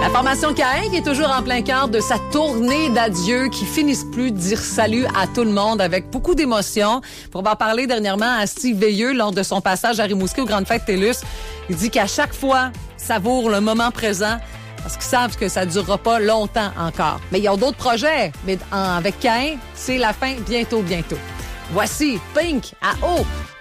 La formation Caïn qui est toujours en plein cœur de sa tournée d'adieu qui finissent plus de dire salut à tout le monde avec beaucoup d'émotion. Pour en parler dernièrement à Steve Veilleux lors de son passage à Rimouski aux Grandes Fêtes TELUS, il dit qu'à chaque fois, savoure le moment présent parce qu'ils savent que ça ne durera pas longtemps encore. Mais ils ont d'autres projets. Mais avec Caïn, c'est la fin bientôt. Voici Pink à eau.